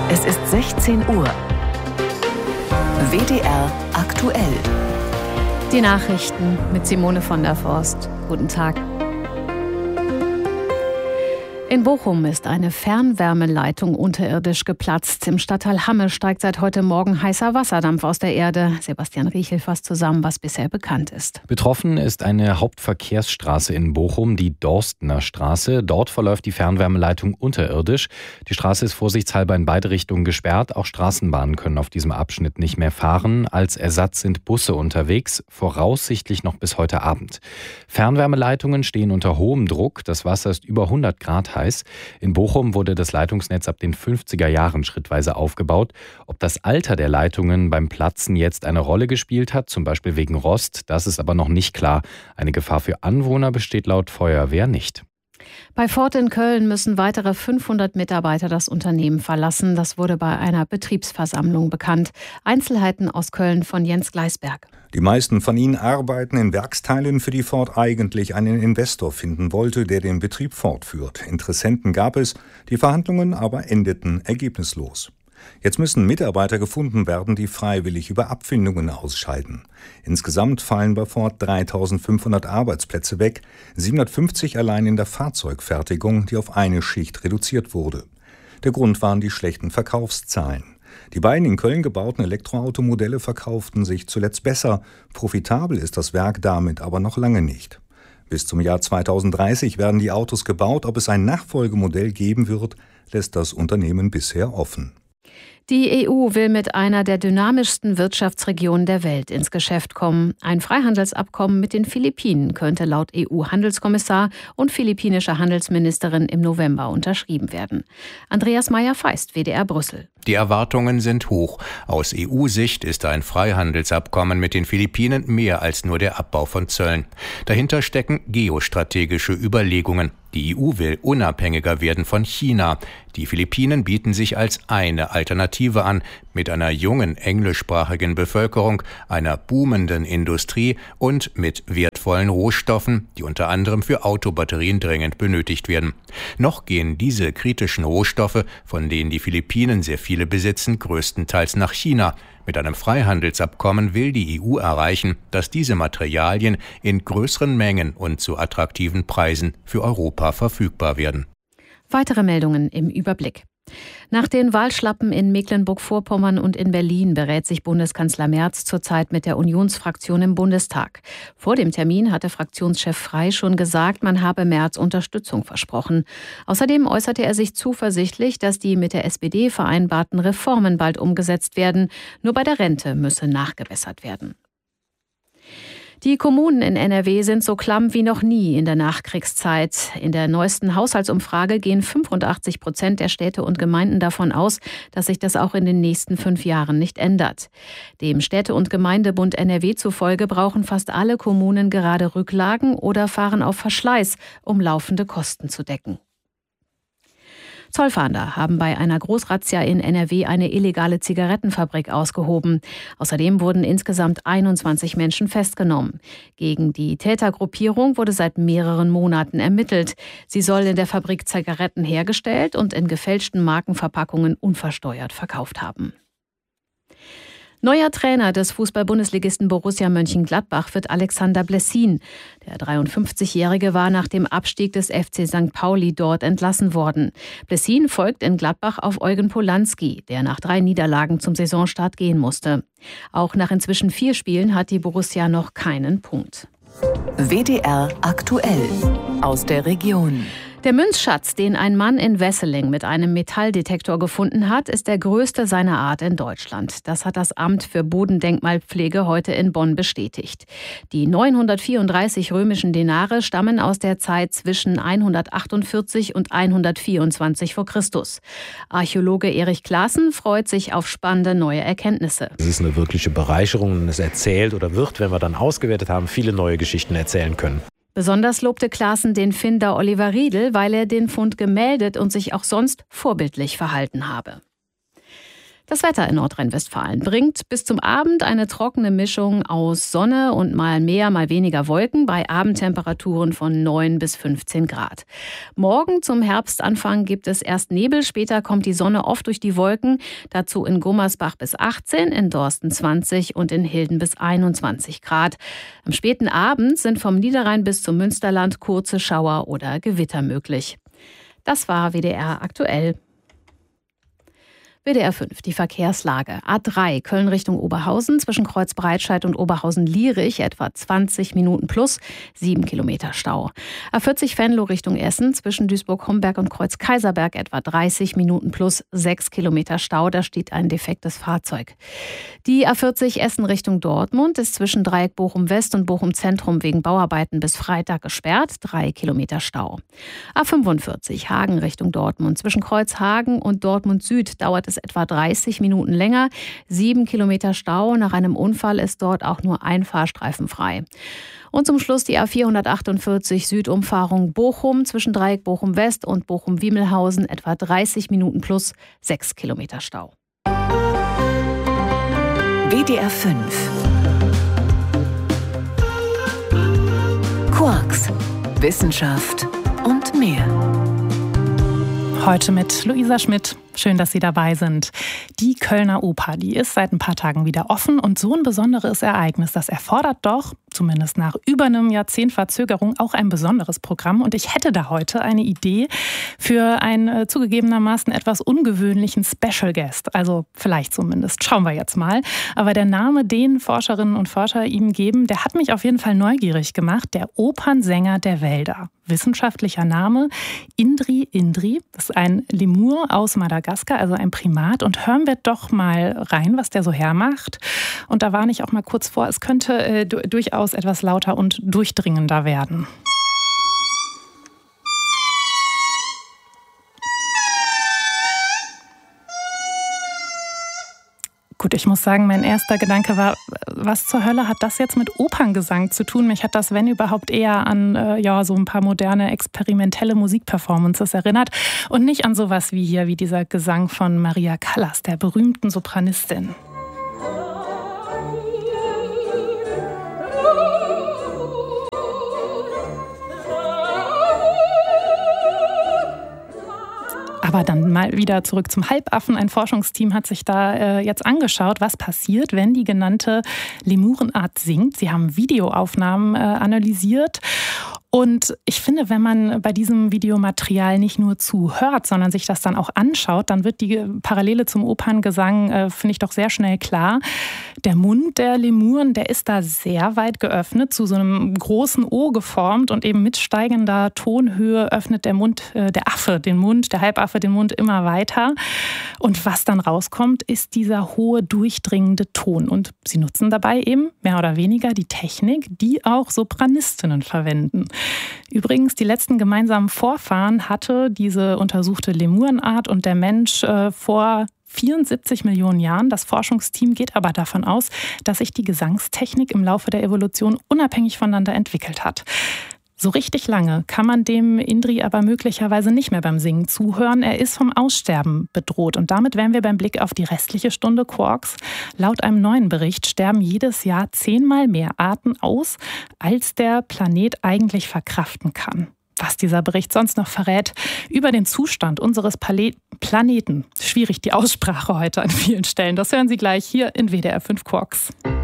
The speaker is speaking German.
Es ist 16 Uhr. WDR aktuell. Die Nachrichten mit Simone von der Forst. Guten Tag. In Bochum ist eine Fernwärmeleitung unterirdisch geplatzt. Im Stadtteil Hamme steigt seit heute Morgen heißer Wasserdampf aus der Erde. Sebastian Riechel fasst zusammen, was bisher bekannt ist. Betroffen ist eine Hauptverkehrsstraße in Bochum, die Dorstener Straße. Dort verläuft die Fernwärmeleitung unterirdisch. Die Straße ist vorsichtshalber in beide Richtungen gesperrt. Auch Straßenbahnen können auf diesem Abschnitt nicht mehr fahren. Als Ersatz sind Busse unterwegs, voraussichtlich noch bis heute Abend. Fernwärmeleitungen stehen unter hohem Druck. Das Wasser ist über 100 Grad heiß. In Bochum wurde das Leitungsnetz ab den 50er Jahren schrittweise aufgebaut. Ob das Alter der Leitungen beim Platzen jetzt eine Rolle gespielt hat, zum Beispiel wegen Rost, das ist aber noch nicht klar. Eine Gefahr für Anwohner besteht laut Feuerwehr nicht. Bei Ford in Köln müssen weitere 500 Mitarbeiter das Unternehmen verlassen. Das wurde bei einer Betriebsversammlung bekannt. Einzelheiten aus Köln von Jens Gleisberg. Die meisten von ihnen arbeiten in Werksteilen, für die Ford eigentlich einen Investor finden wollte, der den Betrieb fortführt. Interessenten gab es, die Verhandlungen aber endeten ergebnislos. Jetzt müssen Mitarbeiter gefunden werden, die freiwillig über Abfindungen ausscheiden. Insgesamt fallen bei Ford 3.500 Arbeitsplätze weg, 750 allein in der Fahrzeugfertigung, die auf eine Schicht reduziert wurde. Der Grund waren die schlechten Verkaufszahlen. Die beiden in Köln gebauten Elektroautomodelle verkauften sich zuletzt besser. Profitabel ist das Werk damit aber noch lange nicht. Bis zum Jahr 2030 werden die Autos gebaut. Ob es ein Nachfolgemodell geben wird, lässt das Unternehmen bisher offen. Die EU will mit einer der dynamischsten Wirtschaftsregionen der Welt ins Geschäft kommen. Ein Freihandelsabkommen mit den Philippinen könnte laut EU-Handelskommissar und philippinischer Handelsministerin im November unterschrieben werden. Andreas Meyer-Feist, WDR Brüssel. Die Erwartungen sind hoch. Aus EU-Sicht ist ein Freihandelsabkommen mit den Philippinen mehr als nur der Abbau von Zöllen. Dahinter stecken geostrategische Überlegungen. Die EU will unabhängiger werden von China. Die Philippinen bieten sich als eine Alternative an, mit einer jungen englischsprachigen Bevölkerung, einer boomenden Industrie und mit wertvollen Rohstoffen, die unter anderem für Autobatterien dringend benötigt werden. Noch gehen diese kritischen Rohstoffe, von denen die Philippinen sehr viele besitzen, größtenteils nach China. Mit einem Freihandelsabkommen will die EU erreichen, dass diese Materialien in größeren Mengen und zu attraktiven Preisen für Europa verfügbar werden. Weitere Meldungen im Überblick. Nach den Wahlschlappen in Mecklenburg-Vorpommern und in Berlin berät sich Bundeskanzler Merz zurzeit mit der Unionsfraktion im Bundestag. Vor dem Termin hatte Fraktionschef Frey schon gesagt, man habe Merz Unterstützung versprochen. Außerdem äußerte er sich zuversichtlich, dass die mit der SPD vereinbarten Reformen bald umgesetzt werden. Nur bei der Rente müsse nachgebessert werden. Die Kommunen in NRW sind so klamm wie noch nie in der Nachkriegszeit. In der neuesten Haushaltsumfrage gehen 85% der Städte und Gemeinden davon aus, dass sich das auch in den nächsten 5 Jahren nicht ändert. Dem Städte- und Gemeindebund NRW zufolge brauchen fast alle Kommunen gerade Rücklagen oder fahren auf Verschleiß, um laufende Kosten zu decken. Zollfahnder haben bei einer Großrazzia in NRW eine illegale Zigarettenfabrik ausgehoben. Außerdem wurden insgesamt 21 Menschen festgenommen. Gegen die Tätergruppierung wurde seit mehreren Monaten ermittelt. Sie soll in der Fabrik Zigaretten hergestellt und in gefälschten Markenverpackungen unversteuert verkauft haben. Neuer Trainer des Fußball-Bundesligisten Borussia Mönchengladbach wird Alexander Blessin. Der 53-Jährige war nach dem Abstieg des FC St. Pauli dort entlassen worden. Blessin folgt in Gladbach auf Eugen Polanski, der nach 3 Niederlagen zum Saisonstart gehen musste. Auch nach inzwischen 4 Spielen hat die Borussia noch keinen Punkt. WDR aktuell aus der Region. Der Münzschatz, den ein Mann in Wesseling mit einem Metalldetektor gefunden hat, ist der größte seiner Art in Deutschland. Das hat das Amt für Bodendenkmalpflege heute in Bonn bestätigt. Die 934 römischen Denare stammen aus der Zeit zwischen 148 und 124 v. Chr. Archäologe Erich Klaassen freut sich auf spannende neue Erkenntnisse. Es ist eine wirkliche Bereicherung und es erzählt oder wird, wenn wir dann ausgewertet haben, viele neue Geschichten erzählen können. Besonders lobte Klaassen den Finder Oliver Riedel, weil er den Fund gemeldet und sich auch sonst vorbildlich verhalten habe. Das Wetter in Nordrhein-Westfalen bringt bis zum Abend eine trockene Mischung aus Sonne und mal mehr, mal weniger Wolken bei Abendtemperaturen von 9 bis 15 Grad. Morgen zum Herbstanfang gibt es erst Nebel, später kommt die Sonne oft durch die Wolken. Dazu in Gummersbach bis 18, in Dorsten 20 und in Hilden bis 21 Grad. Am späten Abend sind vom Niederrhein bis zum Münsterland kurze Schauer oder Gewitter möglich. Das war WDR aktuell. WDR 5, die Verkehrslage. A3 Köln Richtung Oberhausen zwischen Kreuz Breitscheid und Oberhausen-Lierich etwa 20 Minuten plus 7 Kilometer Stau. A40 Venlo Richtung Essen zwischen Duisburg-Homberg und Kreuz Kaiserberg etwa 30 Minuten plus 6 Kilometer Stau. Da steht ein defektes Fahrzeug. Die A40 Essen Richtung Dortmund ist zwischen Dreieck Bochum West und Bochum Zentrum wegen Bauarbeiten bis Freitag gesperrt. 3 Kilometer Stau. A45 Hagen Richtung Dortmund zwischen Kreuz Hagen und Dortmund Süd dauert es etwa 30 Minuten länger. 7 Kilometer Stau. Nach einem Unfall ist dort auch nur ein Fahrstreifen frei. Und zum Schluss die A448 Südumfahrung Bochum zwischen Dreieck Bochum West und Bochum-Wiemelhausen etwa 30 Minuten plus 6 Kilometer Stau. WDR 5 Quarks, Wissenschaft und mehr. Heute mit Luisa Schmidt. Schön, dass Sie dabei sind. Die Kölner Oper, die ist seit ein paar Tagen wieder offen und so ein besonderes Ereignis, das erfordert doch, zumindest nach über einem Jahrzehnt Verzögerung, auch ein besonderes Programm. Und ich hätte da heute eine Idee für einen zugegebenermaßen etwas ungewöhnlichen Special Guest. Also vielleicht zumindest. Schauen wir jetzt mal. Aber der Name, den Forscherinnen und Forscher ihm geben, der hat mich auf jeden Fall neugierig gemacht. Der Opernsänger der Wälder. Wissenschaftlicher Name Indri Indri. Das ist ein Lemur aus Madagaskar, also ein Primat. Und hören wir doch mal rein, was der so hermacht. Und da warne ich auch mal kurz vor, es könnte durchaus etwas lauter und durchdringender werden. Gut, ich muss sagen, mein erster Gedanke war, was zur Hölle hat das jetzt mit Operngesang zu tun? Mich hat das, wenn überhaupt, eher an so ein paar moderne, experimentelle Musikperformances erinnert und nicht an sowas wie hier, wie dieser Gesang von Maria Callas, der berühmten Sopranistin. Aber dann mal wieder zurück zum Halbaffen. Ein Forschungsteam hat sich da jetzt angeschaut, was passiert, wenn die genannte Lemurenart singt. Sie haben Videoaufnahmen analysiert. Und ich finde, wenn man bei diesem Videomaterial nicht nur zuhört, sondern sich das dann auch anschaut, dann wird die Parallele zum Operngesang, finde ich, doch sehr schnell klar. Der Mund der Lemuren, der ist da sehr weit geöffnet, zu so einem großen O geformt und eben mit steigender Tonhöhe öffnet der Halbaffe den Mund immer weiter. Und was dann rauskommt, ist dieser hohe, durchdringende Ton. Und sie nutzen dabei eben mehr oder weniger die Technik, die auch Sopranistinnen verwenden. Übrigens, die letzten gemeinsamen Vorfahren hatte diese untersuchte Lemurenart und der Mensch vor 74 Millionen Jahren. Das Forschungsteam geht aber davon aus, dass sich die Gesangstechnik im Laufe der Evolution unabhängig voneinander entwickelt hat. So richtig lange kann man dem Indri aber möglicherweise nicht mehr beim Singen zuhören. Er ist vom Aussterben bedroht. Und damit wären wir beim Blick auf die restliche Stunde Quarks. Laut einem neuen Bericht sterben jedes Jahr 10-mal mehr Arten aus, als der Planet eigentlich verkraften kann. Was dieser Bericht sonst noch verrät über den Zustand unseres Planeten. Schwierig die Aussprache heute an vielen Stellen. Das hören Sie gleich hier in WDR 5 Quarks.